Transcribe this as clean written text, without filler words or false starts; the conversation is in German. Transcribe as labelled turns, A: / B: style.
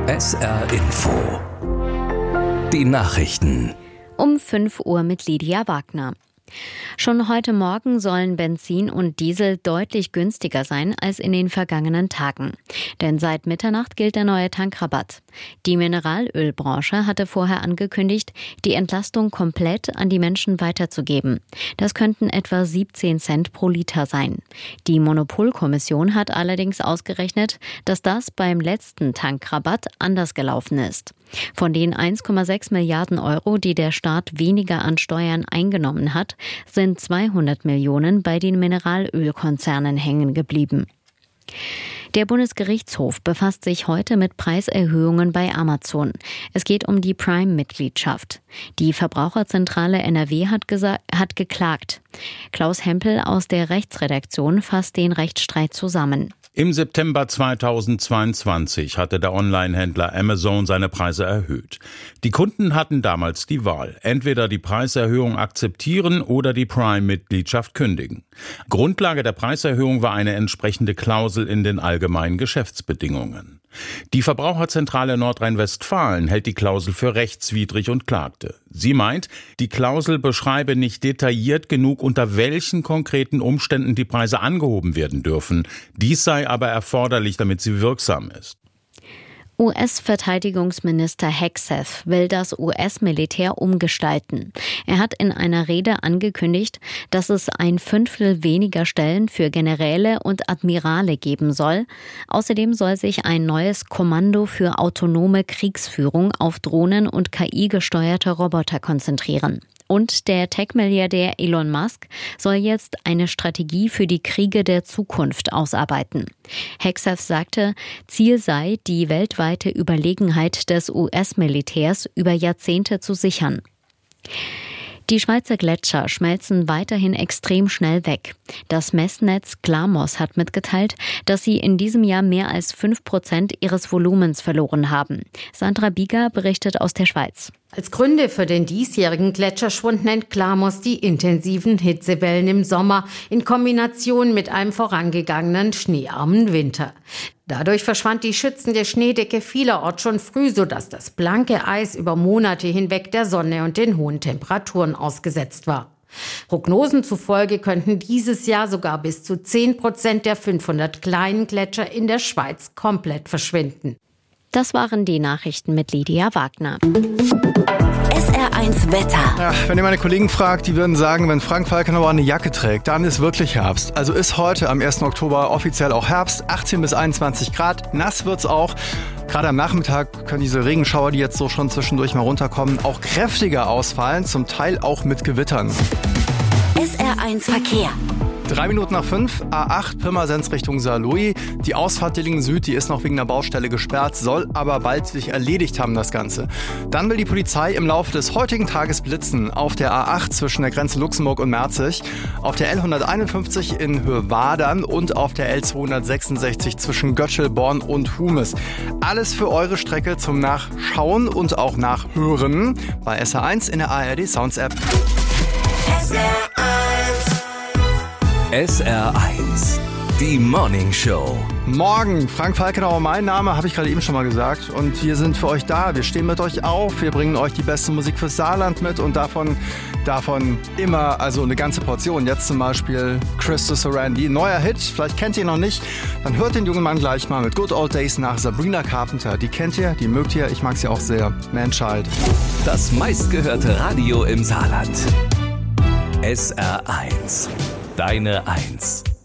A: SR Info. Die Nachrichten.
B: Um 5 Uhr mit Lydia Wagner. Schon heute Morgen sollen Benzin und Diesel deutlich günstiger sein als in den vergangenen Tagen. Denn seit Mitternacht gilt der neue Tankrabatt. Die Mineralölbranche hatte vorher angekündigt, die Entlastung komplett an die Menschen weiterzugeben. Das könnten etwa 17 Cent pro Liter sein. Die Monopolkommission hat allerdings ausgerechnet, dass das beim letzten Tankrabatt anders gelaufen ist. Von den 1,6 Milliarden Euro, die der Staat weniger an Steuern eingenommen hat, sind 200 Millionen bei den Mineralölkonzernen hängen geblieben. Der Bundesgerichtshof befasst sich heute mit Preiserhöhungen bei Amazon. Es geht um die Prime-Mitgliedschaft. Die Verbraucherzentrale NRW hat geklagt. Klaus Hempel aus der Rechtsredaktion fasst den Rechtsstreit zusammen.
C: Im September 2022 hatte der Onlinehändler Amazon seine Preise erhöht. Die Kunden hatten damals die Wahl, entweder die Preiserhöhung akzeptieren oder die Prime-Mitgliedschaft kündigen. Grundlage der Preiserhöhung war eine entsprechende Klausel in den allgemeinen Geschäftsbedingungen. Die Verbraucherzentrale Nordrhein-Westfalen hält die Klausel für rechtswidrig und klagte. Sie meint, die Klausel beschreibe nicht detailliert genug, unter welchen konkreten Umständen die Preise angehoben werden dürfen. Dies sei aber erforderlich, damit sie wirksam ist.
B: US-Verteidigungsminister Hegseth will das US-Militär umgestalten. Er hat in einer Rede angekündigt, dass es 1/5 weniger Stellen für Generäle und Admirale geben soll. Außerdem soll sich ein neues Kommando für autonome Kriegsführung auf Drohnen und KI-gesteuerte Roboter konzentrieren. Und der Tech-Milliardär Elon Musk soll jetzt eine Strategie für die Kriege der Zukunft ausarbeiten. Hegseth sagte, Ziel sei, die weltweite Überlegenheit des US-Militärs über Jahrzehnte zu sichern. Die Schweizer Gletscher schmelzen weiterhin extrem schnell weg. Das Messnetz Glamos hat mitgeteilt, dass sie in diesem Jahr mehr als 5% ihres Volumens verloren haben. Sandra Bieger berichtet aus der Schweiz.
D: Als Gründe für den diesjährigen Gletscherschwund nennt Glamos die intensiven Hitzewellen im Sommer in Kombination mit einem vorangegangenen schneearmen Winter. Dadurch verschwand die schützende Schneedecke vielerorts schon früh, sodass das blanke Eis über Monate hinweg der Sonne und den hohen Temperaturen ausgesetzt war. Prognosen zufolge könnten dieses Jahr sogar bis zu 10% der 500 kleinen Gletscher in der Schweiz komplett verschwinden.
B: Das waren die Nachrichten mit Lydia Wagner.
E: SR1 Wetter.
F: Ja, wenn ihr meine Kollegen fragt, die würden sagen, wenn Frank Falkenauer eine Jacke trägt, dann ist wirklich Herbst. Also ist heute am 1. Oktober offiziell auch Herbst, 18 bis 21 Grad. Nass wird's auch. Gerade am Nachmittag können diese Regenschauer, die jetzt so schon zwischendurch mal runterkommen, auch kräftiger ausfallen, zum Teil auch mit Gewittern.
E: SR1 Verkehr.
F: 3 Minuten nach 5, A8 Pirmasens Richtung Saarlouis. Die Ausfahrt Dillingen Süd, die ist noch wegen der Baustelle gesperrt, soll aber bald sich erledigt haben, das Ganze. Dann will die Polizei im Laufe des heutigen Tages blitzen auf der A8 zwischen der Grenze Luxemburg und Merzig, auf der L151 in Höhe Wadern und auf der L266 zwischen Götschel-Born und Humes. Alles für eure Strecke zum Nachschauen und auch Nachhören bei SR1 in der ARD Sounds App.
A: SR1, die Morning Show.
F: Morgen, Frank Falkenauer, mein Name, habe ich gerade eben schon mal gesagt. Und wir sind für euch da, wir stehen mit euch auf, wir bringen euch die beste Musik fürs Saarland mit und davon immer, also eine ganze Portion. Jetzt zum Beispiel Christus Randy, neuer Hit, vielleicht kennt ihr ihn noch nicht. Dann hört den jungen Mann gleich mal mit Good Old Days nach Sabrina Carpenter. Die kennt ihr, die mögt ihr, ich mag sie auch sehr. Man-Child.
A: Das meistgehörte Radio im Saarland. SR1, deine 1.